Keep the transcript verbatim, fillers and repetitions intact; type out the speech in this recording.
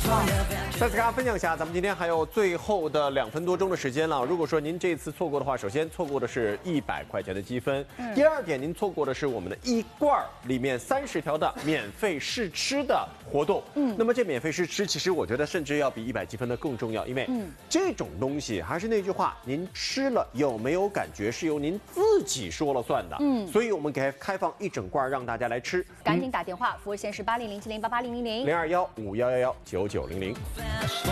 再次跟大家分享一下，咱们今天还有最后的两分多钟的时间了。如果说您这次错过的话，首先错过的是一百块钱的积分，嗯、第二点您错过的是我们的一罐里面三十条的免费试吃的活动。嗯，那么这免费试吃，其实我觉得甚至要比一百积分的更重要，因为嗯这种东西还是那句话，您吃了有没有感觉是由您自己说了算的。嗯，所以我们给开放一整罐让大家来吃， 赶紧打电话，服务线是八零零七零八八零零零零二幺五幺幺幺九九零零。